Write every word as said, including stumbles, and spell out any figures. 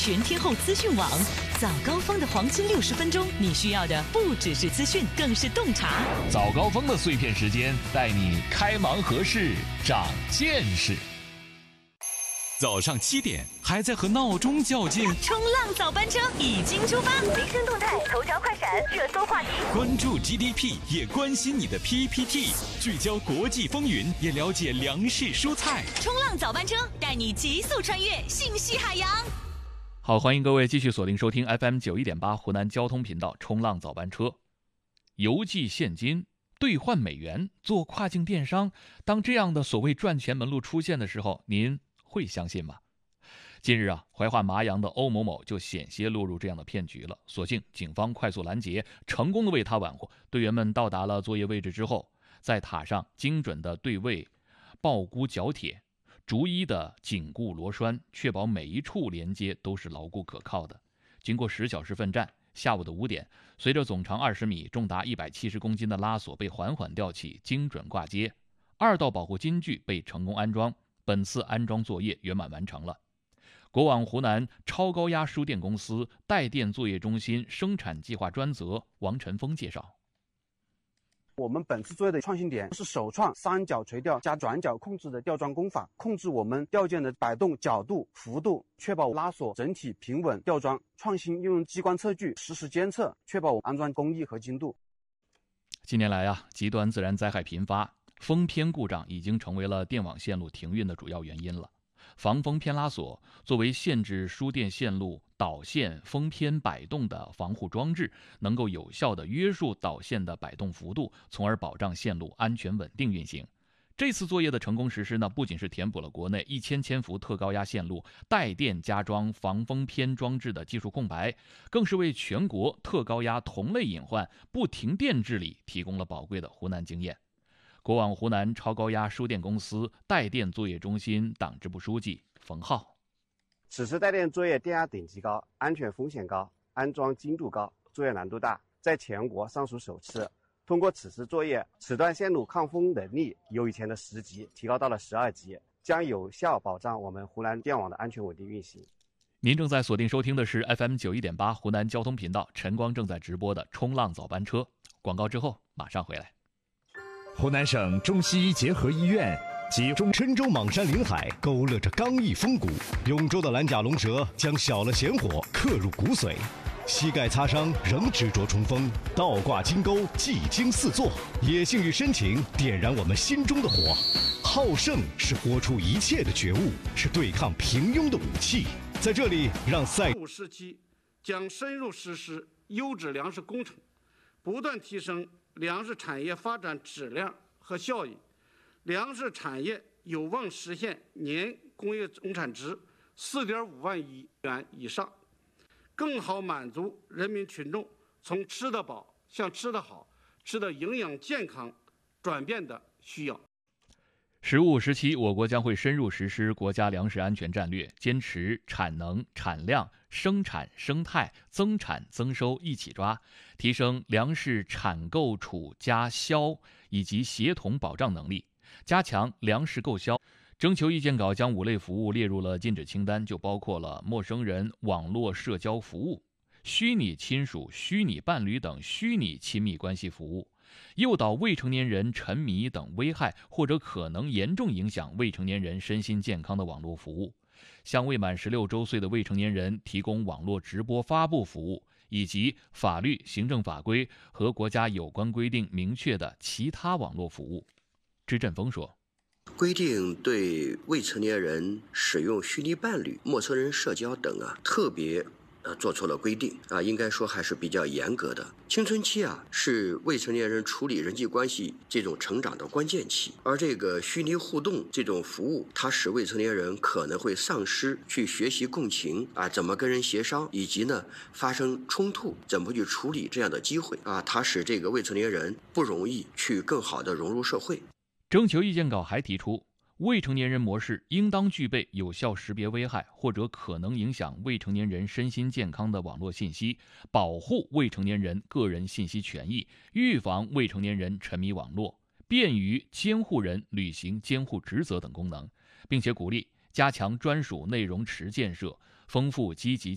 全天候资讯网，早高峰的黄金六十分钟，你需要的不只是资讯，更是洞察。 早高峰的碎片时间，带你开盲盒式长见识。 早上七点还在和闹钟较劲， 冲浪早班车已经出发， 民生动态、头条快闪、热搜话题， 关注 G D P 也关心你的 P P T， 聚焦国际风云也了解粮食蔬菜。 冲浪早班车带你急速穿越信息海洋。 好，欢迎各位继续锁定收听 F M 九一点八湖南交通频道冲浪早班车。邮寄现金兑换美元做跨境电商，当这样的所谓赚钱门路出现的时候，您会相信吗？近日啊，怀化麻阳的欧某某就险些落入这样的骗局了。所幸警方快速拦截，成功的为他挽回。队员们到达了作业位置之后，在塔上精准的对位刨箍绞铁，逐一的紧固螺栓，确保每一处连接都是牢固可靠的。经过十小时奋战，下午的五点，随着总长二十米、重达一百七十公斤的拉锁被缓缓吊起，精准挂接，二道保护金具被成功安装。本次安装作业圆满完成了。国网湖南超高压输电公司带电作业中心生产计划专责王晨峰介绍， 我们本次作业的创新点是首创三角垂吊加转角控制的吊装工法，控制我们吊件的摆动角度、幅度，确保拉锁整体平稳吊装。创新运用激光测距实时监测，确保我们安装工艺和精度。 近年来啊，极端自然灾害频发，封偏故障已经成为了电网线路停运的主要原因了。防风偏拉锁作为限制输电线路导线封偏摆动的防护装置，能够有效地约束导线的摆动幅度，从而保障线路安全稳定运行。这次作业的成功实施呢，不仅是填补了国内一千千伏特高压线路带电加装防风偏装置的技术空白，更是为全国特高压同类隐患不停电治理提供了宝贵的湖南经验。国网湖南超高压输电公司带电作业中心党支部书记冯浩， 此次带电作业电压等级高，安全风险高，安装精度高，作业难度大，在全国尚属首次。通过此次作业，此段线路抗风能力由以前的十级提高到了十二级，将有效保障我们湖南电网的安全稳定运行。 您正在锁定收听的是 F M 九一点八湖南交通频道，晨光正在直播的冲浪早班车。广告之后马上回来。 湖南省中西医结合医院及中郴州莽山临海勾勒着刚毅风骨，永州的蓝甲龙蛇将小了弦火刻入骨髓，膝盖擦伤仍执着冲锋，倒挂金钩技惊四座，野性与深情点燃我们心中的火。好胜是活出一切的觉悟，是对抗平庸的武器。在这里，让赛五时期将深入实施优质粮食工程，不断提升粮食产业发展质量和效益，粮食产业有望实现年工业总产值四点五万亿元以上，更好满足人民群众从吃得饱向吃得好、吃得营养健康转变的需要。 十五时期，我国将会深入实施国家粮食安全战略，坚持产能、产量、生产、生态、增产、增收一起抓，提升粮食产购储加销以及协同保障能力，加强粮食购销。征求意见稿将五类服务列入了禁止清单，就包括了陌生人网络社交服务、虚拟亲属、虚拟伴侣等虚拟亲密关系服务，诱导未成年人沉迷等危害或者可能严重影响未成年人身心健康的网络服务，向未满十六周岁的未成年人提供网络直播发布服务，以及法律、行政法规和国家有关规定明确的其他网络服务。支振峰说， 规定对未成年人使用虚拟伴侣、陌生人社交等啊，特别呃做出了规定啊，应该说还是比较严格的。青春期啊，是未成年人处理人际关系这种成长的关键期，而这个虚拟互动这种服务，它使未成年人可能会丧失去学习共情啊，怎么跟人协商，以及呢发生冲突怎么去处理这样的机会啊，它使这个未成年人不容易去更好的融入社会。 征求意见稿还提出，未成年人模式应当具备有效识别危害或者可能影响未成年人身心健康的网络信息，保护未成年人个人信息权益，预防未成年人沉迷网络，便于监护人履行监护职责等功能，并且鼓励加强专属内容池建设，丰富积极